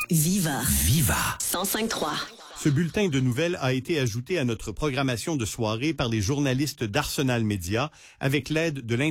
Viva. Viva. 105.3. Ce bulletin de nouvelles a été ajouté à notre programmation de soirée par les journalistes d'Arsenal Média avec l'aide de